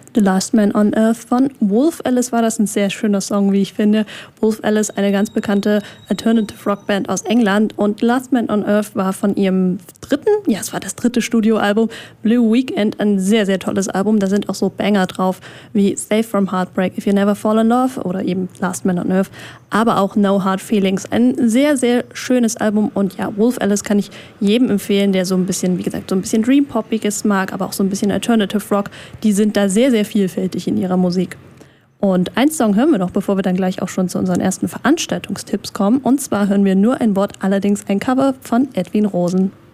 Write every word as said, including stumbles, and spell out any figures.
The Last Man on Earth von Wolf Alice war das, ein sehr schöner Song, wie ich finde. Wolf Alice, eine ganz bekannte Alternative Rock Band aus England, und The Last Man on Earth war von ihrem dritten, ja, es war das dritte Studioalbum, Blue Weekend, ein sehr, sehr tolles Album. Da sind auch so Banger drauf wie Safe from Heartbreak, If You Never Fall in Love oder eben Last Man on Earth, aber auch No Hard Feelings. Ein sehr, sehr schönes Album, und ja, Wolf Alice kann ich jedem empfehlen, der so ein bisschen, wie gesagt, so ein bisschen Dream-Poppiges mag, aber auch so ein bisschen Alternative Rock. Die sind da sehr, sehr vielfältig in ihrer Musik. Und einen Song hören wir noch, bevor wir dann gleich auch schon zu unseren ersten Veranstaltungstipps kommen. Und zwar hören wir Nur ein Wort, allerdings ein Cover von Edwin Rosen.